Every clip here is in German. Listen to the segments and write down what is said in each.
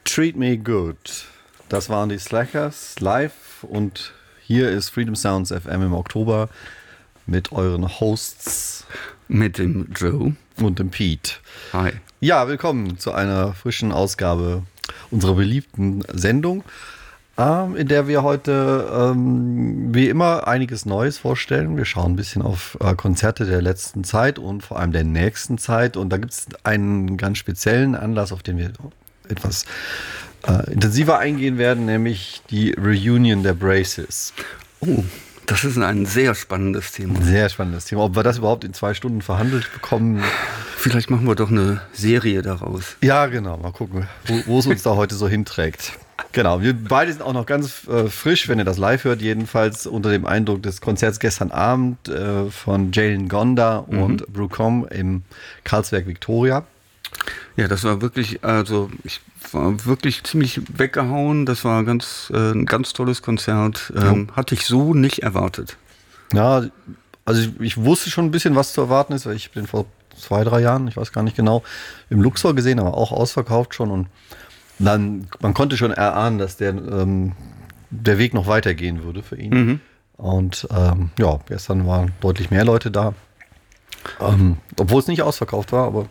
Treat Me Good. Das waren die Slackers live und hier ist Freedom Sounds FM im Oktober mit euren Hosts. Mit dem Joe. Und dem Pete. Hi. Ja, willkommen zu einer frischen Ausgabe unserer beliebten Sendung, in der wir heute wie immer einiges Neues vorstellen. Wir schauen ein bisschen auf Konzerte der letzten Zeit und vor allem der nächsten Zeit. Und da gibt es einen ganz speziellen Anlass, auf den wir etwas intensiver eingehen werden, nämlich die Reunion der Braces. Oh, das ist ein sehr spannendes Thema. Sehr spannendes Thema. Ob wir das überhaupt in 2 Stunden verhandelt bekommen. Vielleicht machen wir doch eine Serie daraus. Ja, genau. Mal gucken, wo es uns da heute so hinträgt. Genau, wir beide sind auch noch ganz frisch, wenn ihr das live hört, jedenfalls unter dem Eindruck des Konzerts gestern Abend von Jalen Gonda und Brucom im Karlsberg Victoria. Ja, das war wirklich, also ich war wirklich ziemlich weggehauen. Das war ein ganz tolles Konzert. Hatte ich so nicht erwartet. Ja, also ich wusste schon ein bisschen, was zu erwarten ist, weil ich bin vor 2-3 Jahren, ich weiß gar nicht genau, im Luxor gesehen, aber auch ausverkauft schon. Und dann, man konnte schon erahnen, dass der Weg noch weitergehen würde für ihn. Mhm. Und ja, gestern waren deutlich mehr Leute da. Obwohl es nicht ausverkauft war, aber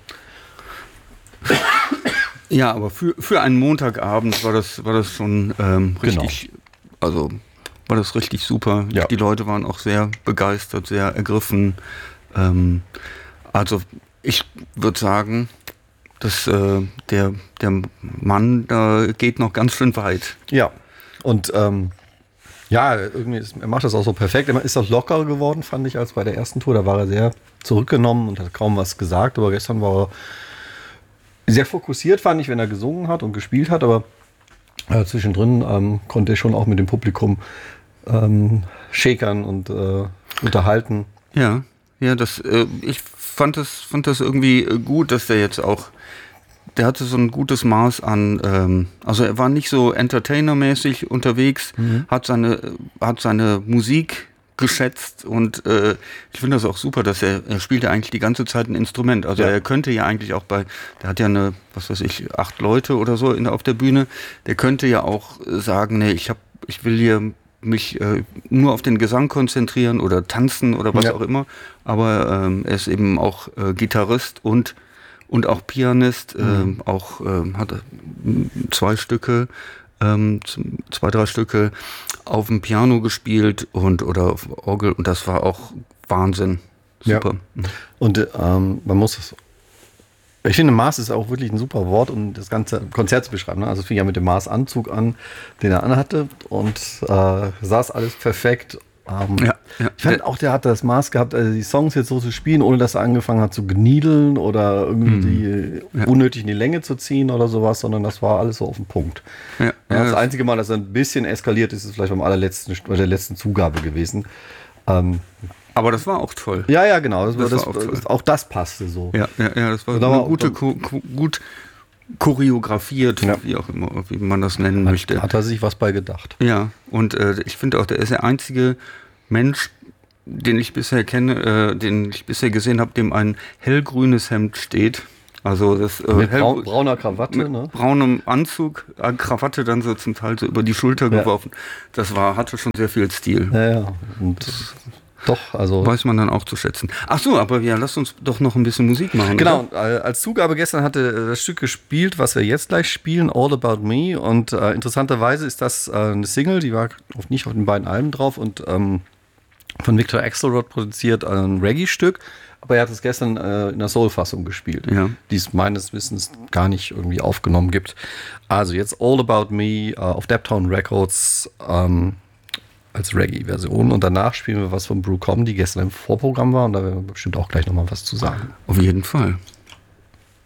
ja, aber für einen Montagabend war das schon richtig, also war das richtig super. Ja. Die Leute waren auch sehr begeistert, sehr ergriffen. Also ich würde sagen, dass der Mann geht noch ganz schön weit. ja. Und ja, irgendwie er macht das auch so perfekt. Er ist auch lockerer geworden, fand ich, als bei der ersten Tour. Da war er sehr zurückgenommen und hat kaum was gesagt. Aber gestern war er sehr fokussiert, fand ich, wenn er gesungen hat und gespielt hat. Aber zwischendrin konnte er schon auch mit dem Publikum schäkern und unterhalten. Ja, ich fand das irgendwie gut, dass der jetzt auch, der hatte so ein gutes Maß an, also er war nicht so entertainermäßig unterwegs, hat seine Musik geschätzt und ich finde das auch super, dass er spielt ja eigentlich die ganze Zeit ein Instrument. Also Ja. er könnte ja eigentlich auch der hat ja 8 Leute oder so auf der Bühne, der könnte ja auch sagen, nee, ich will hier mich nur auf den Gesang konzentrieren oder tanzen oder was auch immer, aber er ist eben auch Gitarrist und auch Pianist, hat 2 Stücke, 2-3 Stücke auf dem Piano gespielt oder auf Orgel und das war auch Wahnsinn. Super. Ja. Und man muss es. Ich finde, Maß ist auch wirklich ein super Wort, um das ganze Konzert zu beschreiben. Ne? Also es fing ja mit dem Maßanzug an, den er anhatte und saß alles perfekt. Ich fand auch, der hat das Maß gehabt, also die Songs jetzt so zu spielen, ohne dass er angefangen hat zu gniedeln oder irgendwie unnötig in die Länge zu ziehen oder sowas, sondern das war alles so auf den Punkt. Ja. Das einzige Mal, dass er ein bisschen eskaliert ist, ist vielleicht beim bei der letzten Zugabe gewesen. Aber das war auch toll. Ja, genau. Auch das passte so. Ja, das war gut choreografiert, wie auch immer, wie man das nennen möchte. Hat er sich was bei gedacht. Ja, und ich finde auch, der ist der einzige Mensch, den ich bisher gesehen habe, dem ein hellgrünes Hemd steht. Also das mit brauner Krawatte, mit braunem Anzug, Krawatte dann so zum Teil so über die Schulter geworfen. Das hatte schon sehr viel Stil. Ja. Und doch, also weiß man dann auch zu schätzen. Ach so, aber ja, lass uns doch noch ein bisschen Musik machen. Genau, oder? Als Zugabe gestern hatte das Stück gespielt, was wir jetzt gleich spielen, All About Me. Und interessanterweise ist das eine Single, die war nicht auf den beiden Alben drauf und von Victor Axelrod produziert, ein Reggae-Stück. Aber er hat es gestern in der Soul-Fassung gespielt, die es meines Wissens gar nicht irgendwie aufgenommen gibt. Also jetzt All About Me auf Daptown Records als Reggae-Version. Und danach spielen wir was von Brucom, die gestern im Vorprogramm war. Und da werden wir bestimmt auch gleich nochmal was zu sagen. Auf jeden Fall.